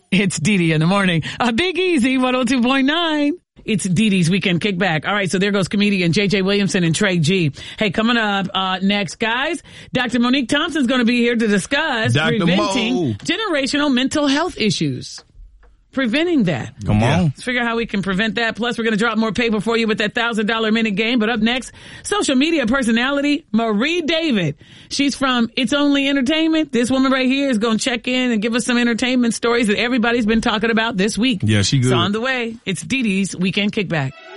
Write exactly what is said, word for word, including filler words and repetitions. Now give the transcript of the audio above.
It's Dee Dee in the morning. A Big Easy one oh two point nine. It's Dee Dee's Weekend Kickback. All right, so there goes comedian J J Williamson and Trey G. Hey, coming up uh next, guys, Doctor Monique Thompson's going to be here to discuss Doctor preventing Mo. generational mental health issues. Preventing that. Come on. Let's figure out how we can prevent that. Plus, we're going to drop more paper for you with that one thousand dollars minute game. But up next, social media personality Marie David. She's from It's Only Entertainment. This woman right here is going to check in and give us some entertainment stories that everybody's been talking about this week. Yeah, she good. So on the way, it's Dee Dee's Weekend Kickback.